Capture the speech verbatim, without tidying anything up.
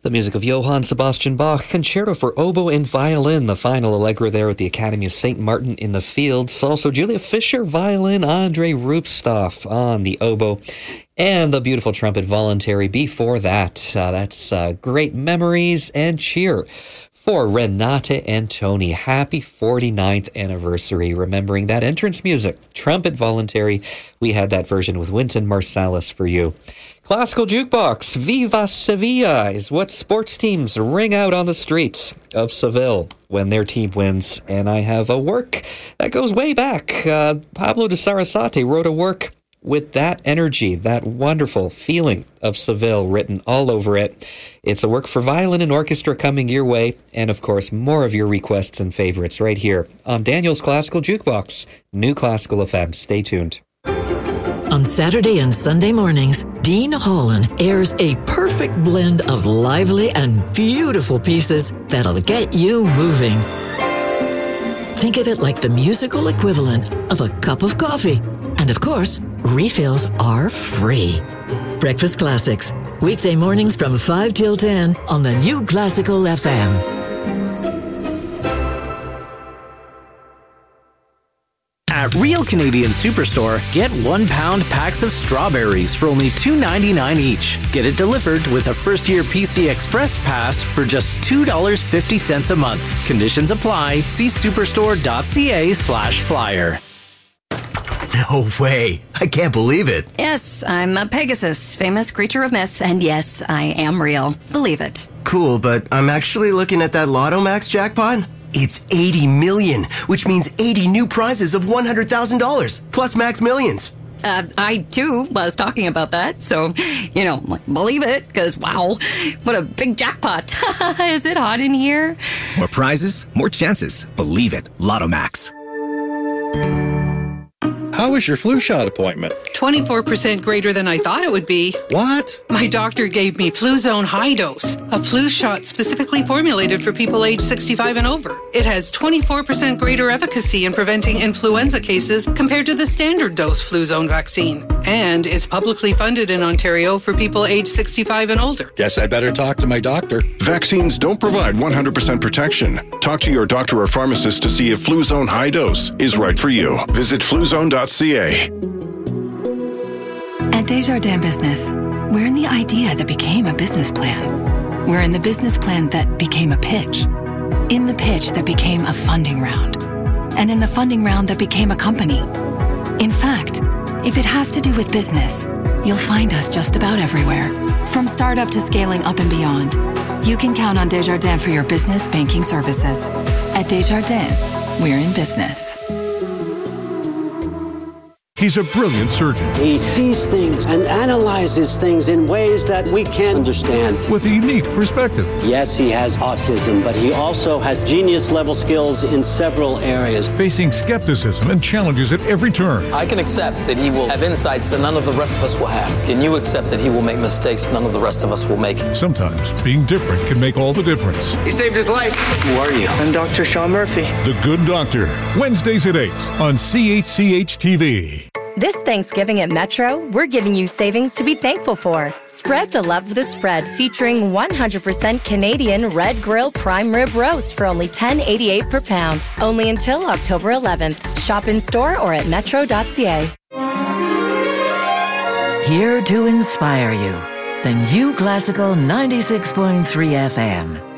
The music of Johann Sebastian Bach, Concerto for Oboe and Violin, the final allegro there at the Academy of Saint Martin in the Fields. Also, Julia Fischer, violin, Andrei Rubstov on the oboe, and the beautiful trumpet voluntary before that. Uh, that's uh, Great Memories and Cheer for Renate and Tony. Happy forty-ninth anniversary. Remembering that entrance music, trumpet voluntary. We had that version with Wynton Marsalis for you. Classical Jukebox, Viva Sevilla, is what sports teams ring out on the streets of Seville when their team wins. And I have a work that goes way back. Uh, Pablo de Sarasate wrote a work with that energy, that wonderful feeling of Seville written all over it. It's a work for violin and orchestra coming your way. And of course, more of your requests and favorites right here on Daniel's Classical Jukebox, New Classical F M. Stay tuned. On Saturday and Sunday mornings, Dean Holland airs a perfect blend of lively and beautiful pieces that'll get you moving. Think of it like the musical equivalent of a cup of coffee. And of course, refills are free. Breakfast Classics, weekday mornings from five till ten on the New Classical F M. At Real Canadian Superstore, get one pound packs of strawberries for only two ninety-nine each. Get it delivered with a first-year P C Express pass for just two dollars and fifty cents a month. Conditions apply. See superstore.ca slash flyer. No way. I can't believe it. Yes, I'm a Pegasus, famous creature of myth, and yes, I am real. Believe it. Cool, but I'm actually looking at that Lotto Max jackpot. It's eighty million, which means eighty new prizes of one hundred thousand dollars, plus Max Millions. Uh, I, too, was talking about that, so, you know, believe it, because, wow, what a big jackpot. Is it hot in here? More prizes, more chances. Believe it. Lotto Max. How was your flu shot appointment? twenty-four percent greater than I thought it would be. What? My doctor gave me Fluzone High Dose, a flu shot specifically formulated for people age sixty-five and over. It has twenty-four percent greater efficacy in preventing influenza cases compared to the standard dose Fluzone vaccine. And is publicly funded in Ontario for people age sixty-five and older. Guess I better talk to my doctor. Vaccines don't provide one hundred percent protection. Talk to your doctor or pharmacist to see if Fluzone High Dose is right for you. Visit fluzone dot c a. At Desjardins Business, we're in the idea that became a business plan. We're in the business plan that became a pitch. In the pitch that became a funding round. And in the funding round that became a company. In fact, if it has to do with business, you'll find us just about everywhere. From startup to scaling up and beyond, you can count on Desjardins for your business banking services. At Desjardins, we're in business. He's a brilliant surgeon. He sees things and analyzes things in ways that we can't understand. With a unique perspective. Yes, he has autism, but he also has genius-level skills in several areas. Facing skepticism and challenges at every turn. I can accept that he will have insights that none of the rest of us will have. Can you accept that he will make mistakes none of the rest of us will make? Sometimes being different can make all the difference. He saved his life. Who are you? I'm Doctor Sean Murphy. The Good Doctor. Wednesdays at eight on C H C H T V. This Thanksgiving at Metro, we're giving you savings to be thankful for. Spread the love of the spread, featuring one hundred percent Canadian Red Grill Prime Rib Roast for only ten eighty-eight per pound. Only until October eleventh. Shop in store or at metro dot c a. Here to inspire you, the New Classical ninety-six point three F M.